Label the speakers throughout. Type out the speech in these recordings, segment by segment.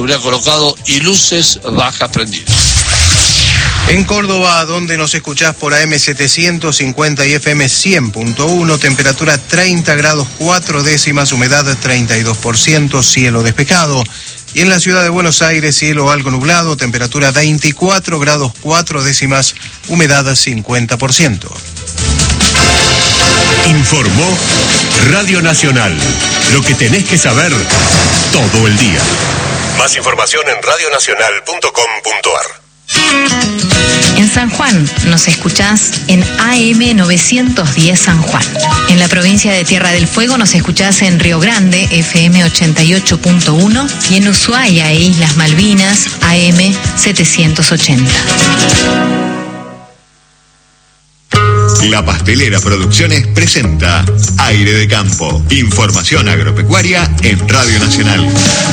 Speaker 1: Hubiera colocado y luces bajas prendidas.
Speaker 2: En Córdoba, donde nos escuchás por AM 750 y FM 100.1, temperatura 30 grados 4 décimas, humedad 32%, cielo despejado. Y en la ciudad de Buenos Aires, cielo algo nublado, temperatura 24 grados 4 décimas, humedad 50%.
Speaker 3: Informó Radio Nacional. Lo que tenés que saber todo el día. Más información en radionacional.com.ar.
Speaker 4: En San Juan nos escuchás en AM 910 San Juan. En la provincia de Tierra del Fuego nos escuchás en Río Grande, FM 88.1, y en Ushuaia e Islas Malvinas, AM 780.
Speaker 3: La Pastelera Producciones presenta Aire de Campo. Información agropecuaria en Radio Nacional.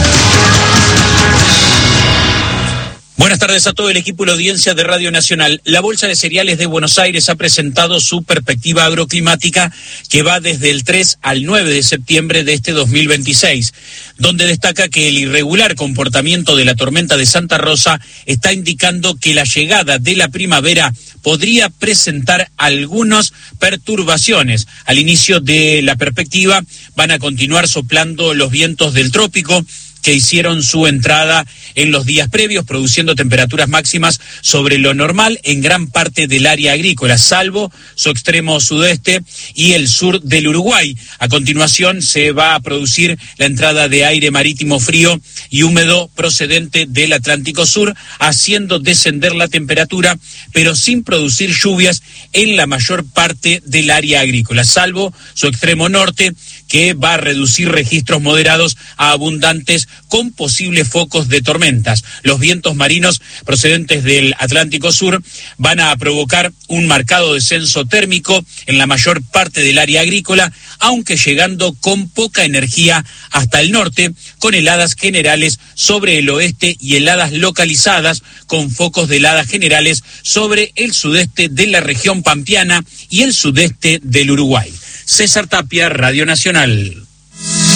Speaker 5: Buenas tardes a todo el equipo y la audiencia de Radio Nacional. La Bolsa de Cereales de Buenos Aires ha presentado su perspectiva agroclimática que va desde el 3 al 9 de septiembre de este 2026, donde destaca que el irregular comportamiento de la tormenta de Santa Rosa está indicando que la llegada de la primavera podría presentar algunas perturbaciones. Al inicio de la perspectiva van a continuar soplando los vientos del trópico que hicieron su entrada en los días previos, produciendo temperaturas máximas sobre lo normal en gran parte del área agrícola, salvo su extremo sudeste y el sur del Uruguay. A continuación se va a producir la entrada de aire marítimo frío y húmedo procedente del Atlántico Sur, haciendo descender la temperatura, pero sin producir lluvias en la mayor parte del área agrícola, salvo su extremo norte, que va a reducir registros moderados a abundantes con posibles focos de tormentas. Los vientos marinos procedentes del Atlántico Sur van a provocar un marcado descenso térmico en la mayor parte del área agrícola, aunque llegando con poca energía hasta el norte, con heladas generales sobre el oeste y heladas localizadas con focos de heladas generales sobre el sudeste de la región pampeana y el sudeste del Uruguay. César Tapia, Radio Nacional.